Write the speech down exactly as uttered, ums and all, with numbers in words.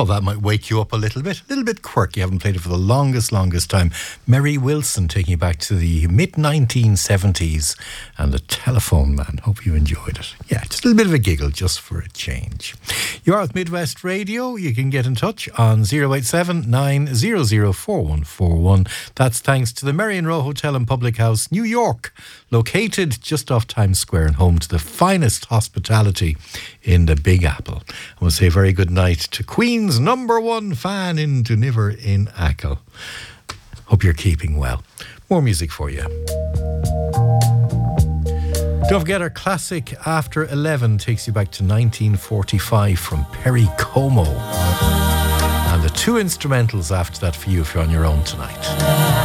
Oh, that might wake you up a little bit. A little bit quirky. You haven't played it for the longest, longest time. Mary Wilson taking you back to the mid nineteen seventies and the Telephone Man. Hope you enjoyed it. Yeah, just a little bit of a giggle just for a change. You are with Midwest Radio. You can get in touch on zero eight seven, nine zero zero, four one four one. That's thanks to the Merrion Row Hotel and Public House, New York, located just off Times Square and home to the finest hospitality in the Big Apple. I want to say a very good night to Queen's number one fan in Duniver in Achill. Hope you're keeping well. More music for you. Don't forget our classic After eleven takes you back to nineteen forty-five from Perry Como. And the two instrumentals after that for you if you're on your own tonight.